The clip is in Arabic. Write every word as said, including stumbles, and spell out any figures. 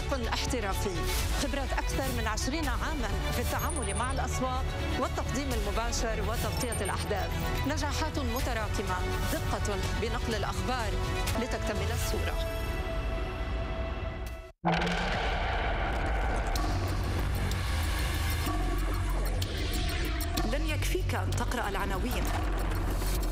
فريق احترافي، خبرات أكثر من عشرين عاماً في التعامل مع الأسواق والتقديم المباشر وتغطية الأحداث، نجاحات متراكمة، دقة بنقل الأخبار لتكتمل الصورة. لن يكفيك أن تقرأ العناوين،